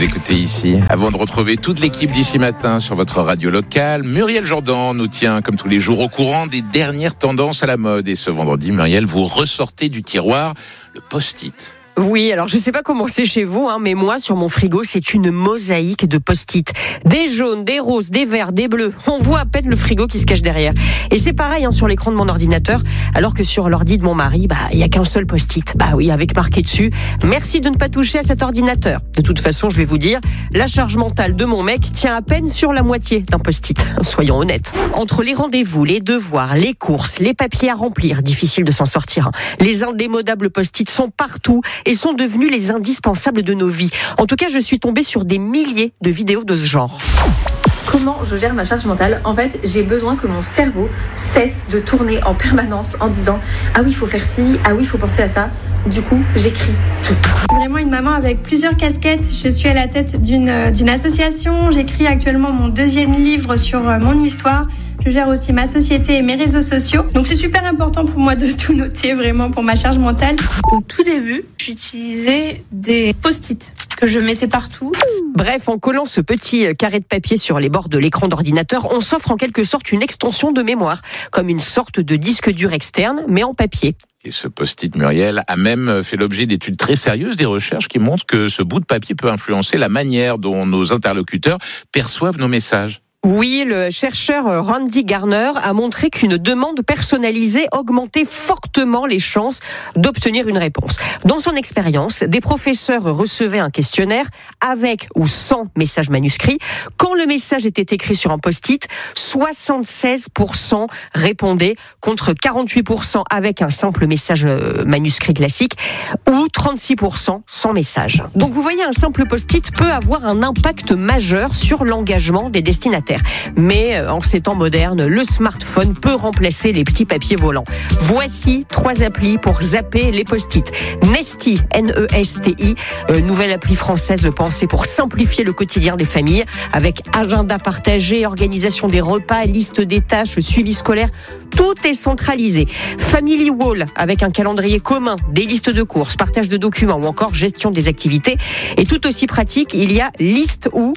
Vous écoutez ici. Avant de retrouver toute l'équipe d'ici matin sur votre radio locale, Muriel Jourdan nous tient comme tous les jours au courant des dernières tendances à la mode. Et ce vendredi, Muriel, vous ressortez du tiroir le post-it. Oui, alors je sais pas comment c'est chez vous, mais moi sur mon frigo c'est une mosaïque de post-it. Des jaunes, des roses, des verts, des bleus. On voit à peine le frigo qui se cache derrière. Et c'est pareil sur l'écran de mon ordinateur, alors que sur l'ordi de mon mari, il y a qu'un seul post-it. Oui, avec marqué dessus, merci de ne pas toucher à cet ordinateur. De toute façon, je vais vous dire, la charge mentale de mon mec tient à peine sur la moitié d'un post-it. Soyons honnêtes. Entre les rendez-vous, les devoirs, les courses, les papiers à remplir, difficile de s'en sortir. Les indémodables post-it sont partout et sont devenus les indispensables de nos vies. En tout cas, je suis tombée sur des milliers de vidéos de ce genre. Comment je gère ma charge mentale ? En fait, j'ai besoin que mon cerveau cesse de tourner en permanence en disant « Ah oui, il faut faire ci, ah oui, il faut penser à ça ». Du coup, j'écris tout. Vraiment une maman avec plusieurs casquettes. Je suis à la tête d'une association. J'écris actuellement mon 2e livre sur mon histoire. Je gère aussi ma société et mes réseaux sociaux. Donc c'est super important pour moi de tout noter vraiment pour ma charge mentale. Au tout début, j'utilisais des post-it que je mettais partout. Bref, en collant ce petit carré de papier sur les bords de l'écran d'ordinateur, on s'offre en quelque sorte une extension de mémoire, comme une sorte de disque dur externe, mais en papier. Et ce post-it, Muriel, a même fait l'objet d'études très sérieuses, des recherches qui montrent que ce bout de papier peut influencer la manière dont nos interlocuteurs perçoivent nos messages. Oui, le chercheur Randy Garner a montré qu'une demande personnalisée augmentait fortement les chances d'obtenir une réponse. Dans son expérience, des professeurs recevaient un questionnaire avec ou sans message manuscrit. Quand le message était écrit sur un post-it, 76% répondaient contre 48% avec un simple message manuscrit classique ou 36% sans message. Donc vous voyez, un simple post-it peut avoir un impact majeur sur l'engagement des destinataires. Mais en ces temps modernes, le smartphone peut remplacer les petits papiers volants. Voici 3 applis pour zapper les post-it. Nesti, N-E-S-T-I, nouvelle appli française pensée pour simplifier le quotidien des familles, avec agenda partagé, organisation des repas, liste des tâches, suivi scolaire. Tout est centralisé. Family Wall, avec un calendrier commun, des listes de courses, partage de documents ou encore gestion des activités. Et tout aussi pratique, il y a List.oo,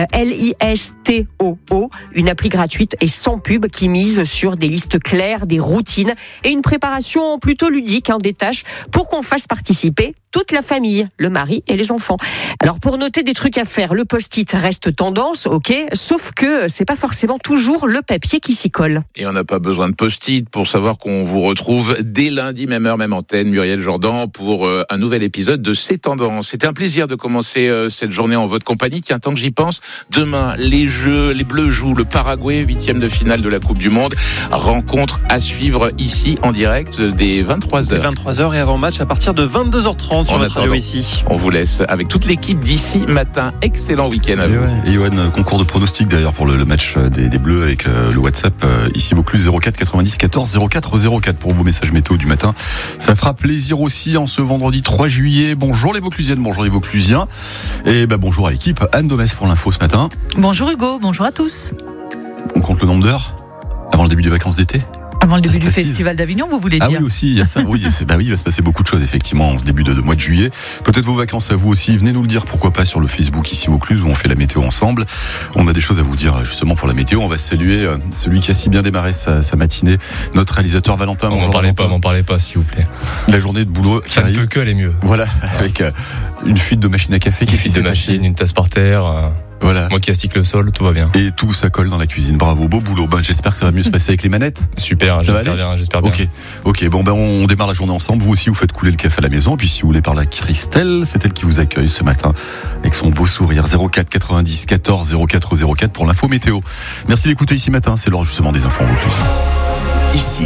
L-I-S-T-O-O, une appli gratuite et sans pub qui mise sur des listes claires, des routines et une préparation plutôt ludique des tâches pour qu'on fasse participer toute la famille, le mari et les enfants. Alors pour noter des trucs à faire, le post-it reste tendance, ok, sauf que c'est pas forcément toujours le papier qui s'y colle. Et on n'a pas besoin de post-it pour savoir qu'on vous retrouve dès lundi, même heure, même antenne, Muriel Jourdan, pour un nouvel épisode de C'est Tendances. C'était un plaisir de commencer cette journée en votre compagnie. Tiens, tant que j'y pense, demain, les Bleus jouent le Paraguay, 8e de finale de la Coupe du Monde. Rencontre à suivre ici en direct dès 23h. 23h et avant match à partir de 22h30 sur notre radio ici. On vous laisse avec toute l'équipe d'ici matin. Excellent week-end à vous. Et Johan, concours de pronostics d'ailleurs pour le match des Bleus avec le WhatsApp ici Vaucluse 04 90 14 04 04 pour vos messages météo du matin. Ça fera plaisir aussi en ce vendredi 3 juillet. Bonjour les Vauclusiennes, bonjour les Vauclusiens. Et bonjour à l'équipe. Anne Domès pour l'info ce matin. Bonjour Hugo, bonjour à tous. On compte le nombre d'heures avant le début des vacances d'été. Avant le début du Festival d'Avignon, vous voulez dire ? Ah oui, aussi, il y a ça. Oui, il va se passer beaucoup de choses, effectivement, en ce début de mois de juillet. Peut-être vos vacances à vous aussi. Venez nous le dire, pourquoi pas, sur le Facebook ici Vaucluse, où on fait la météo ensemble. On a des choses à vous dire, justement, pour la météo. On va saluer celui qui a si bien démarré sa matinée, notre réalisateur Valentin. M'en parlez pas, s'il vous plaît. La journée de boulot qui arrive. Ça ne peut que aller mieux. Voilà, avec une fuite de machine à café. Une fuite de machine, une tasse par terre. Voilà. Moi qui astique le sol, tout va bien. Et tout ça colle dans la cuisine. Bravo, beau boulot. J'espère que ça va mieux se passer avec les manettes. Super, j'espère bien. Ok. On démarre la journée ensemble. Vous aussi, vous faites couler le café à la maison. Puis si vous voulez parler à Christelle, c'est elle qui vous accueille ce matin avec son beau sourire. 04 90 14 04 04 pour l'info météo. Merci d'écouter ici matin. C'est l'heure justement des infos en Vaucluse. Ici,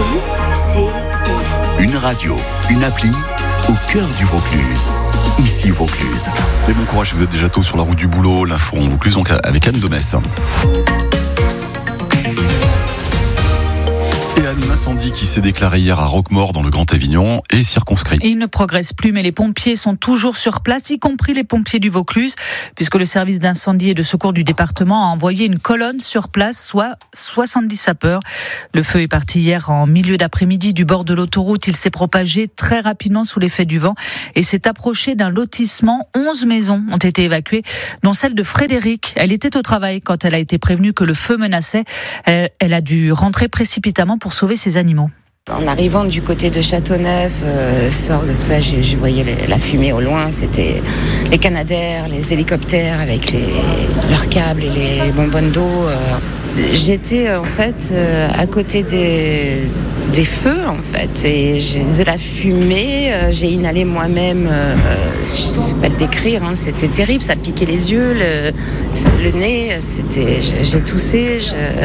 une radio, une appli au cœur du Vaucluse. Ici Vaucluse. Et bon courage, vous êtes déjà tôt sur la route du boulot. L'info en Vaucluse, donc avec Anne Domès. Et Anne, l'incendie qui s'est déclaré hier à Roquemaure dans le Grand Avignon est circonscrit. Il ne progresse plus, mais les pompiers sont toujours sur place, y compris les pompiers du Vaucluse, puisque le service d'incendie et de secours du département a envoyé une colonne sur place, soit 70 sapeurs. Le feu est parti hier en milieu d'après-midi du bord de l'autoroute. Il s'est propagé très rapidement sous l'effet du vent et s'est approché d'un lotissement. 11 maisons ont été évacuées, dont celle de Frédéric. Elle était au travail quand elle a été prévenue que le feu menaçait. Elle a dû rentrer précipitamment pour sauver ses animaux. En arrivant du côté de Châteauneuf, tout ça, je voyais la fumée au loin. C'était les Canadair, les hélicoptères avec leurs câbles et les bonbonnes d'eau. J'étais en fait à côté des feux en fait, et j'ai de la fumée. J'ai inhalé moi-même. Je sais pas le décrire. C'était terrible. Ça piquait les yeux, le nez. J'ai toussé.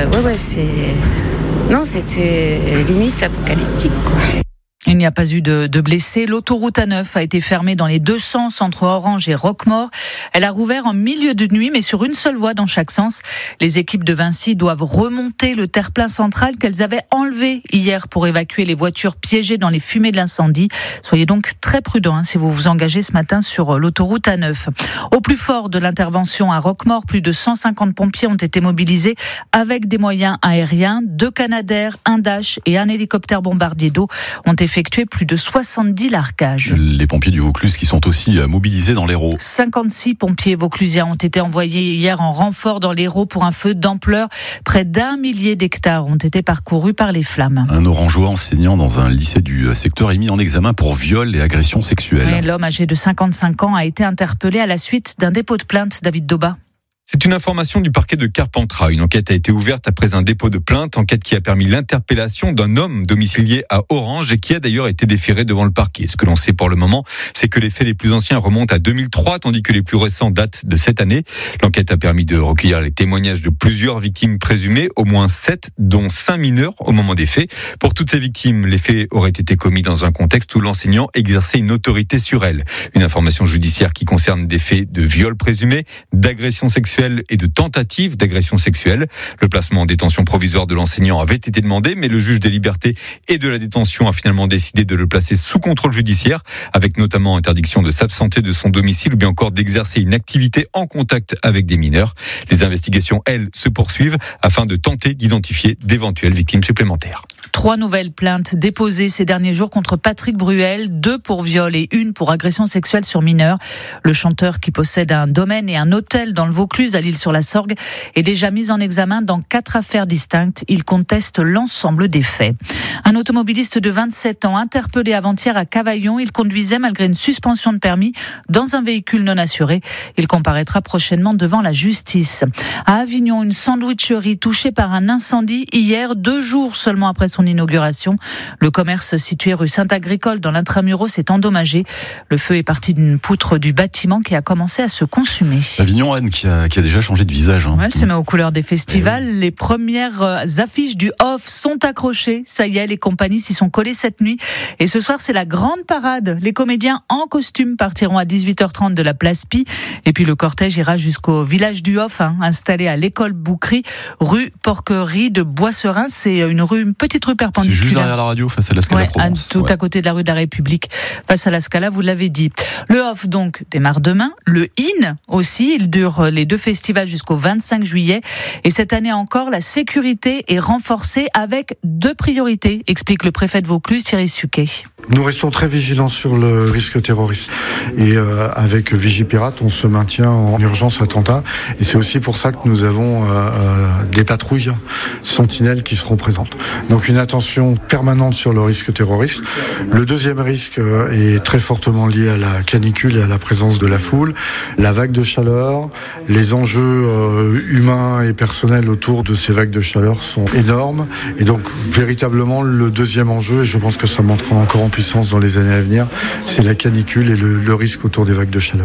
C'était limite apocalyptique, quoi. Il n'y a pas eu de blessés. L'autoroute A9 a été fermée dans les deux sens entre Orange et Roquemaure. Elle a rouvert en milieu de nuit, mais sur une seule voie dans chaque sens. Les équipes de Vinci doivent remonter le terre-plein central qu'elles avaient enlevé hier pour évacuer les voitures piégées dans les fumées de l'incendie. Soyez donc très prudents si vous vous engagez ce matin sur l'autoroute A9. Au plus fort de l'intervention à Roquemaure, plus de 150 pompiers ont été mobilisés avec des moyens aériens. 2 Canadair, un Dash et un hélicoptère bombardier d'eau ont effectué plus de 70 largages. Les pompiers du Vaucluse qui sont aussi mobilisés dans l'Hérault. 56 pompiers vauclusiens ont été envoyés hier en renfort dans l'Hérault pour un feu d'ampleur. Près d'1 millier d'hectares ont été parcourus par les flammes. Un Orangeois enseignant dans un lycée du secteur est mis en examen pour viol et agression sexuelle. Et l'homme âgé de 55 ans a été interpellé à la suite d'un dépôt de plainte. David Doba. C'est une information du parquet de Carpentras. Une enquête a été ouverte après un dépôt de plainte, enquête qui a permis l'interpellation d'un homme domicilié à Orange et qui a d'ailleurs été déféré devant le parquet. Ce que l'on sait pour le moment, c'est que les faits les plus anciens remontent à 2003, tandis que les plus récents datent de cette année. L'enquête a permis de recueillir les témoignages de plusieurs victimes présumées, au moins 7, dont 5 mineurs au moment des faits. Pour toutes ces victimes, les faits auraient été commis dans un contexte où l'enseignant exerçait une autorité sur elles. Une information judiciaire qui concerne des faits de viol présumé, d'agression sexuelle et de tentative d'agression sexuelle. Le placement en détention provisoire de l'enseignant avait été demandé, mais le juge des libertés et de la détention a finalement décidé de le placer sous contrôle judiciaire, avec notamment interdiction de s'absenter de son domicile ou bien encore d'exercer une activité en contact avec des mineurs. Les investigations, elles, se poursuivent afin de tenter d'identifier d'éventuelles victimes supplémentaires. 3 nouvelles plaintes déposées ces derniers jours contre Patrick Bruel, 2 pour viol et 1 pour agression sexuelle sur mineur. Le chanteur qui possède un domaine et un hôtel dans le Vaucluse à l'Île-sur-la-Sorgue est déjà mis en examen dans 4 affaires distinctes. Il conteste l'ensemble des faits. Un automobiliste de 27 ans interpellé avant-hier à Cavaillon. Il conduisait malgré une suspension de permis dans un véhicule non assuré. Il comparaîtra prochainement devant la justice. À Avignon, une sandwicherie touchée par un incendie hier, 2 jours seulement après son inauguration. Le commerce situé rue Saint-Agricole dans l'intramuros s'est endommagé. Le feu est parti d'une poutre du bâtiment qui a commencé à se consumer. Avignon, Anne, qui a déjà changé de visage. Elle se met aux couleurs des festivals. Les premières affiches du Off sont accrochées. Ça y est, les compagnies s'y sont collées cette nuit. Et ce soir, c'est la grande parade. Les comédiens en costume partiront à 18h30 de la place Pi. Et puis le cortège ira jusqu'au village du Off, installé à l'école Boucry, rue Porquerie de Boisserin. C'est une petite rue perpendiculaire. C'est juste derrière la radio, face à la Scala Provence. Tout à côté de la rue de la République, face à la Scala, vous l'avez dit. Le Off, donc, démarre demain. Le IN aussi, il dure les 2 festivals jusqu'au 25 juillet. Et cette année encore, la sécurité est renforcée avec 2 priorités, explique le préfet de Vaucluse, Thierry Suquet. Nous restons très vigilants sur le risque terroriste. Et avec Vigipirate, on se maintient en urgence attentat. Et c'est aussi pour ça que nous avons des patrouilles sentinelles qui seront présentes. Donc une attention permanente sur le risque terroriste. Le deuxième risque est très fortement lié à la canicule et à la présence de la foule, la vague de chaleur, les enjeux humains et personnels autour de ces vagues de chaleur sont énormes. Et donc véritablement le deuxième enjeu, et je pense que ça montera encore en puissance dans les années à venir, c'est la canicule et le risque autour des vagues de chaleur.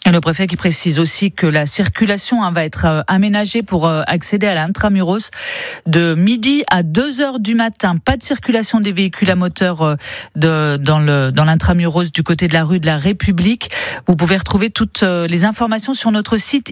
Et le préfet qui précise aussi que la circulation va être aménagée pour accéder à l'intramuros de midi à 2h du matin. Pas de circulation des véhicules à moteur dans l'intramuros du côté de la rue de la République. Vous pouvez retrouver toutes les informations sur notre site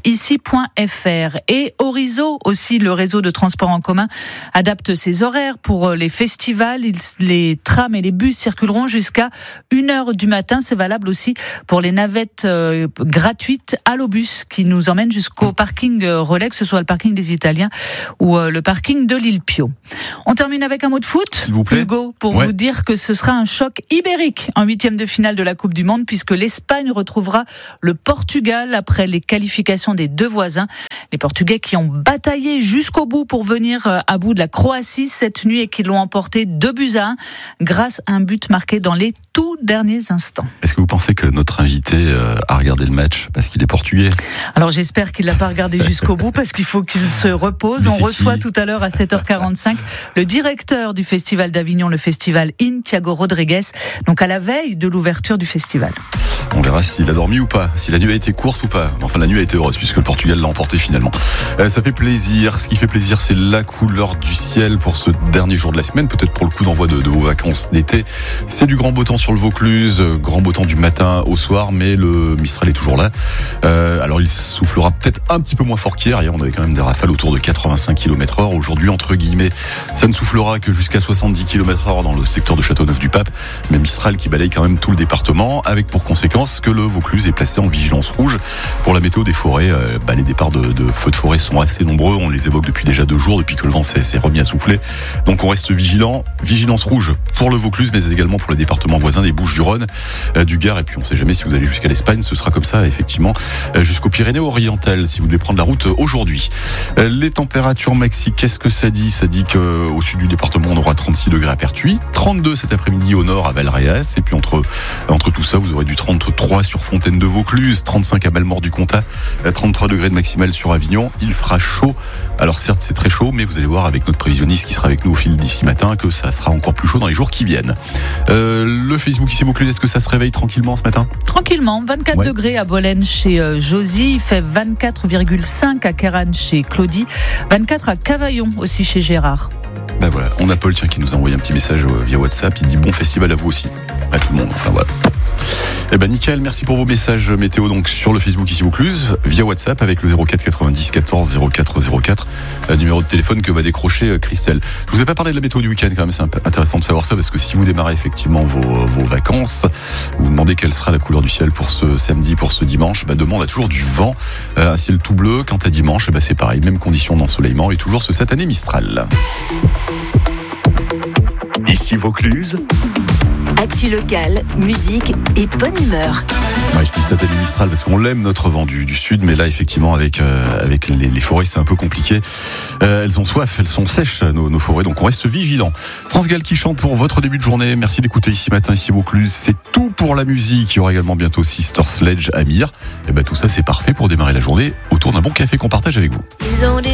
ici.fr. Et Orizo aussi, le réseau de transport en commun, adapte ses horaires pour les festivals. Les trams et les bus circuleront jusqu'à 1h du matin. C'est valable aussi pour les navettes gratuite Allobus qui nous emmène jusqu'au parking relais, que ce soit le parking des Italiens ou le parking de l'île Pio. On termine avec un mot de foot, s'il vous plaît. Hugo, pour vous dire que ce sera un choc ibérique en 8e de finale de la Coupe du Monde, puisque l'Espagne retrouvera le Portugal après les qualifications des deux voisins. Les Portugais qui ont bataillé jusqu'au bout pour venir à bout de la Croatie cette nuit et qui l'ont emporté 2-1 grâce à un but marqué dans les tout derniers instants. Est-ce que vous pensez que notre invité a regardé le match parce qu'il est portugais? Alors j'espère qu'il l'a pas regardé jusqu'au bout parce qu'il faut qu'il se repose. On reçoit tout à l'heure à 7h45 le directeur du Festival d'Avignon, le Festival IN, Thiago Rodrigues, donc à la veille de l'ouverture du festival. On verra s'il a dormi ou pas, si la nuit a été courte ou pas. Enfin, la nuit a été heureuse puisque le Portugal l'a emporté finalement. Ça fait plaisir. Ce qui fait plaisir, c'est la couleur du ciel pour ce dernier jour de la semaine, peut-être pour le coup d'envoi de vos vacances d'été. C'est du grand beau temps sur le Vaucluse, grand beau temps du matin au soir, mais le Mistral est toujours là. Alors il soufflera peut-être un petit peu moins fort qu'hier. Hier, on avait quand même des rafales autour de 85 km/h. Aujourd'hui, entre guillemets, ça ne soufflera que jusqu'à 70 km/h dans le secteur de Châteauneuf-du-Pape. Mais Mistral qui balaye quand même tout le département, avec pour conséquence que le Vaucluse est placé en vigilance rouge pour la météo des forêts. Les départs de feux de forêt sont assez nombreux. On les évoque depuis déjà 2 jours, depuis que le vent s'est remis à souffler. Donc on reste vigilant. Vigilance rouge pour le Vaucluse, mais également pour les départements voisins des Bouches-du-Rhône, du Gard. Et puis on ne sait jamais si vous allez jusqu'à l'Espagne. Ce sera comme ça, effectivement, jusqu'aux Pyrénées-Orientales, si vous devez prendre la route aujourd'hui. Les températures maxi, qu'est-ce que ça dit? Ça dit qu'au sud du département, on aura 36 degrés à Pertuis, 32 cet après-midi au nord à Valréas. Et puis entre tout ça, vous aurez du 33 sur Fontaine de Vaucluse, 35 à Malmort du Comtat, 33 degrés de maximal sur Avignon. Il fera chaud. Alors certes, c'est très chaud, mais vous allez voir avec notre prévisionniste qui sera avec nous au fil d'ici matin que ça sera encore plus chaud dans les jours qui viennent. Le Facebook ici Vaucluse, est-ce que ça se réveille tranquillement ce matin? Tranquillement, 24 degrés à Bolène chez Josie, il fait 24,5 à Kéran chez Claudie, 24 à Cavaillon aussi chez Gérard. Ben voilà, on a Paul qui nous a envoyé un petit message via WhatsApp, il dit bon festival à vous aussi, à tout le monde, enfin voilà. Eh ben nickel, merci pour vos messages météo donc sur le Facebook ici Vaucluse, via WhatsApp avec le 04 90 14 04 04, numéro de téléphone que va décrocher Christelle. Je vous ai pas parlé de la météo du week-end quand même, c'est intéressant de savoir ça parce que si vous démarrez effectivement vos vacances, vous demandez quelle sera la couleur du ciel pour ce samedi, pour ce dimanche, demain on a toujours du vent, un ciel tout bleu. Quant à dimanche, c'est pareil, même condition d'ensoleillement et toujours ce satané Mistral. Ici Vaucluse. Actu locale, musique et bonne humeur. Ouais, je dis satané Mistral parce qu'on l'aime notre vent du sud, mais là effectivement avec les forêts c'est un peu compliqué. Elles ont soif, elles sont sèches nos forêts, donc on reste vigilant. France Gall qui chante pour votre début de journée. Merci d'écouter ici matin, ici Vaucluse. C'est tout pour la musique. Il y aura également bientôt Sister Sledge, Amir. Et tout ça c'est parfait pour démarrer la journée autour d'un bon café qu'on partage avec vous.